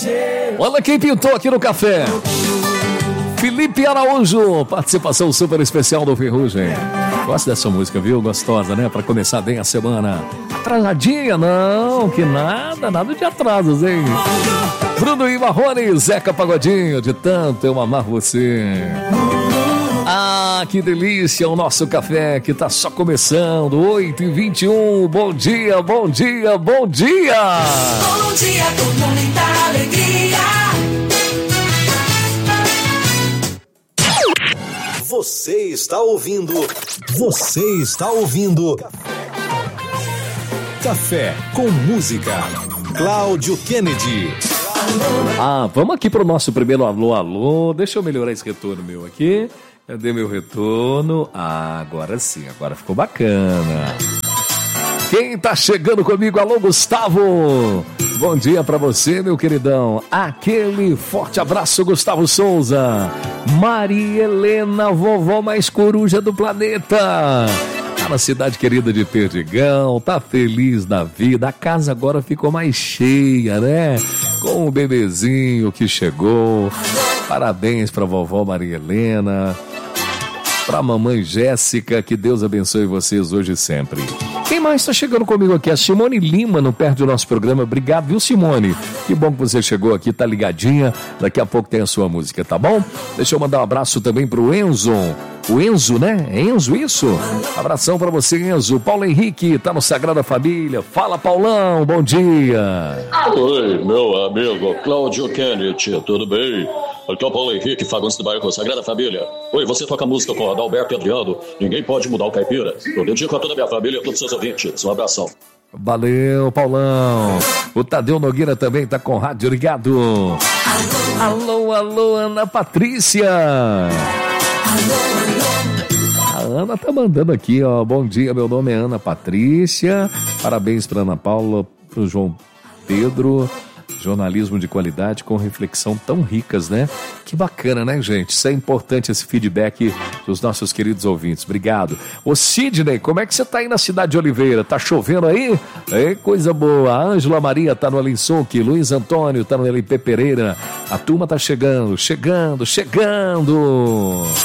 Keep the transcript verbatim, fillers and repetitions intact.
Olha quem pintou aqui no café. Felipe Araújo, participação super especial do Ferrugem. Gosto dessa música, viu? Gostosa, né? Pra começar bem a semana. Atrasadinha? Não, que nada, nada de atrasos, hein? Bruno e Marrone, Zeca Pagodinho, de tanto eu amar você. Ah, que delícia o nosso café que tá só começando. oito e vinte e um, bom dia, bom dia, bom dia. Bom dia com muita alegria. Você está ouvindo, você está ouvindo Café com Música, Cláudio Kennedy. Ah, vamos aqui pro nosso primeiro alô, alô. Deixa eu melhorar esse retorno meu aqui. Cadê meu retorno? Ah, agora sim, agora ficou bacana. Quem tá chegando comigo? Alô, Gustavo. Bom dia pra você, meu queridão. Aquele forte abraço, Gustavo Souza. Maria Helena, vovó mais coruja do planeta. Tá na cidade querida de Perdigão, tá feliz da vida. A casa agora ficou mais cheia, né? Com o bebezinho que chegou. Parabéns pra vovó Maria Helena. Pra mamãe Jéssica, que Deus abençoe vocês hoje e sempre. Quem mais está chegando comigo aqui? A Simone Lima, no perto do nosso programa. Obrigado, viu, Simone? Que bom que você chegou aqui, tá ligadinha. Daqui a pouco tem a sua música, tá bom? Deixa eu mandar um abraço também pro Enzo. O Enzo, né? É Enzo isso? Abração pra você, Enzo. Paulo Henrique, tá no Sagrada Família. Fala, Paulão, bom dia. Oi, meu amigo Cláudio Kennedy, tudo bem? Aqui é o Paulo Henrique, Fagundes do bairro Sagrada Família. Oi, você toca música com Adalberto e Adriano. Ninguém pode mudar o caipira. Eu dedico a toda a minha família e a todos os seus ouvintes. Um abração. Valeu, Paulão. O Tadeu Nogueira também tá com rádio ligado. Alô, alô, Ana Patrícia. A Ana tá mandando aqui, ó. Bom dia, meu nome é Ana Patrícia. Parabéns pra Ana Paula, pro João Pedro. Jornalismo de qualidade com reflexão tão ricas, né? Que bacana, né, gente? Isso é importante, esse feedback dos nossos queridos ouvintes. Obrigado. Ô, Sidney, como é que você tá aí na cidade de Oliveira? Tá chovendo aí? É coisa boa. A Ângela Maria tá no Alinsuque, Luiz Antônio tá no L P Pereira. A turma tá chegando, chegando, chegando.